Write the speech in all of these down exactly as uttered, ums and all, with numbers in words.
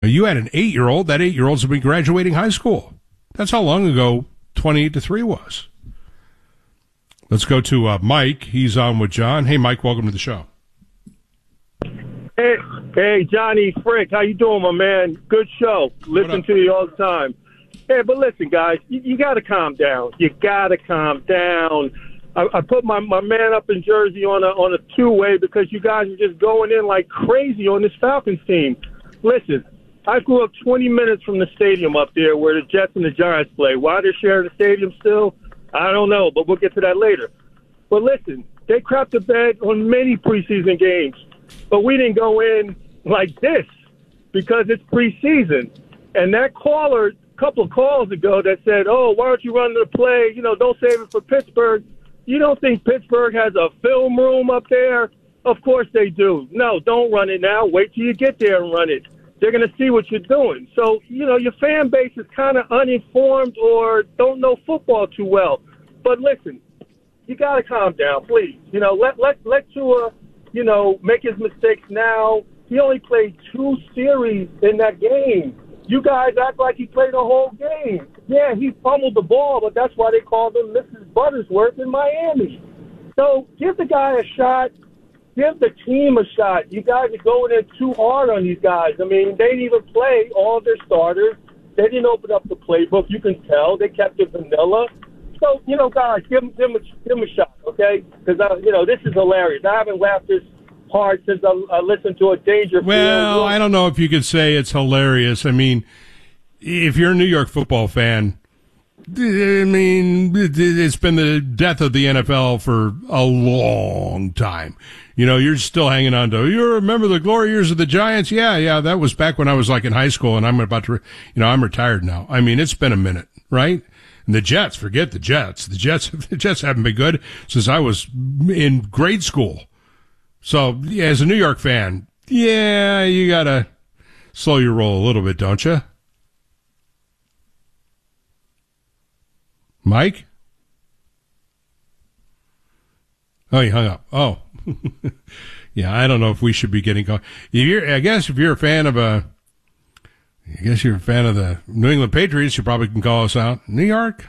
Now, you had an eight-year-old. That eight-year-old's been graduating high school. That's how long ago twenty-eight to three was. Let's go to uh, Mike. He's on with John. Hey, Mike, welcome to the show. Hey, hey, Johnny Frick, how you doing, my man? Good show. Listen to you all the time. Hey, but listen, guys, you, you got to calm down. You got to calm down. I, I put my, my man up in Jersey on a on a two-way because you guys are just going in like crazy on this Falcons team. Listen, I grew up twenty minutes from the stadium up there where the Jets and the Giants play. Why they're sharing the stadium still, I don't know, but we'll get to that later. But listen, they crapped the bed on many preseason games. But we didn't go in like this because it's preseason. And that caller, a couple of calls ago, that said, oh, why don't you run the play? You know, don't save it for Pittsburgh. You don't think Pittsburgh has a film room up there? Of course they do. No, don't run it now. Wait till you get there and run it. They're going to see what you're doing. So, you know, your fan base is kind of uninformed or don't know football too well. But listen, you got to calm down, please. You know, let, let, let Tua... you know, make his mistakes now. He only played two series in that game. You guys act like he played a whole game. Yeah, he fumbled the ball, but that's why they called him Missus Buttersworth in Miami. So give the guy a shot. Give the team a shot. You guys are going in too hard on these guys. I mean, they didn't even play all their starters. They didn't open up the playbook. You can tell. They kept it vanilla. So, you know, guys, give him, give him, a, give him a shot, okay? Because, uh, you know, this is hilarious. I haven't laughed this hard since I, I listened to a Dangerfield. Well, I don't know if you could say it's hilarious. I mean, if you're a New York football fan, I mean, it's been the death of the N F L for a long time. You know, you're still hanging on to, you remember the glory years of the Giants? Yeah, yeah, that was back when I was like in high school, and I'm about to, you know, I'm retired now. I mean, it's been a minute, right? And the Jets, forget the Jets. The Jets, the Jets haven't been good since I was in grade school. So, yeah, as a New York fan, yeah, you gotta slow your roll a little bit, don't you? Mike? Oh, he hung up. Oh. Yeah, I don't know if we should be getting called. If you're, I guess if you're a fan of a, I guess you're a fan of the New England Patriots, you probably can call us out. New York?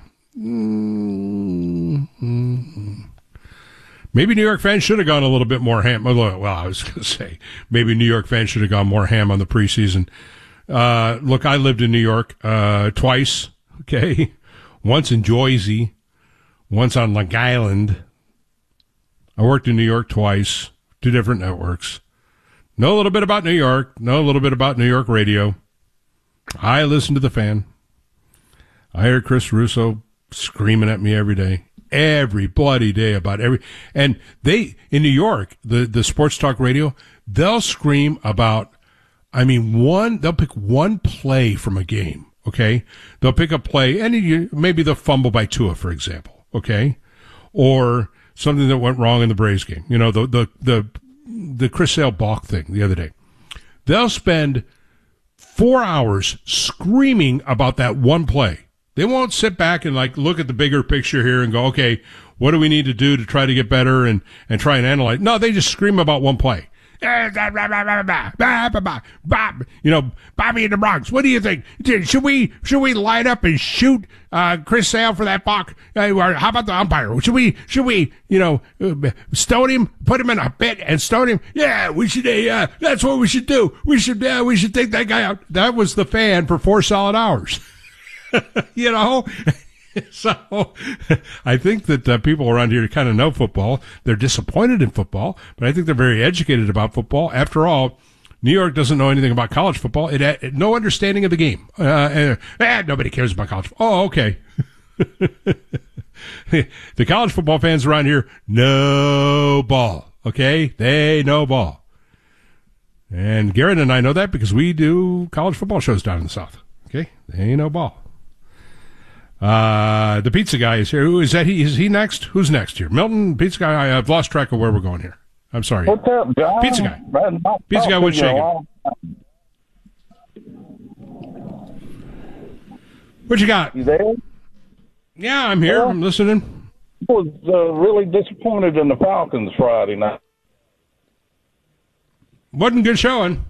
Mm-hmm. Maybe New York fans should have gone a little bit more ham. Well, I was going to say, maybe New York fans should have gone more ham on the preseason. Uh, look, I lived in New York uh, twice, okay? Once in Jersey, once on Long Island. I worked in New York twice, two different networks. Know a little bit about New York, know a little bit about New York radio. I listen to the Fan. I hear Chris Russo screaming at me every day, every bloody day about every, and they, in New York, the, the sports talk radio, they'll scream about, I mean, one, they'll pick one play from a game, okay? They'll pick a play, and you, maybe the fumble by Tua, for example, okay? Or something that went wrong in the Braves game. You know, the, the, the, the Chris Sale balk thing the other day. They'll spend four hours screaming about that one play. They won't sit back and like look at the bigger picture here and go, okay, what do we need to do to try to get better and, and try and analyze? No, they just scream about one play. You know, Bobby in the Bronx, what do you think? Should we, should we line up and shoot, uh, Chris Sale for that balk? Uh, or how about the umpire? Should we, should we, you know, uh, stone him, put him in a pit and stone him? Yeah, we should, uh, yeah, that's what we should do. We should, uh, we should take that guy out. That was the Fan for four solid hours. You know? So I think that uh, people around here kind of know football. They're disappointed in football, but I think they're very educated about football. After all, New York doesn't know anything about college football. It had no understanding of the game. Uh, and, eh, nobody cares about college football. Oh, okay. The college football fans around here know ball, okay? They know ball. And Garrett and I know that because we do college football shows down in the South, okay? They know ball. Uh, the pizza guy is here. Who is that? He is he next? Who's next here? Milton, pizza guy. I, I've lost track of where we're going here. I'm sorry. What's up, John? Pizza guy. Pizza guy, what's shaking? What you got? You there? Yeah, I'm here. Well, I'm listening. I was uh, really disappointed in the Falcons Friday night. Wasn't good showing.